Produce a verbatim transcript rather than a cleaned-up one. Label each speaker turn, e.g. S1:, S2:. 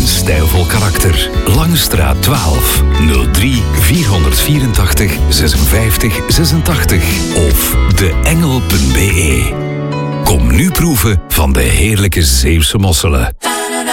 S1: een stijlvol karakter. Langstraat twaalf, nul drie vierhonderdvierentachtig zesenvijftig zesentachtig of deengel punt be. Kom nu proeven van de heerlijke Zeeuwse mosselen.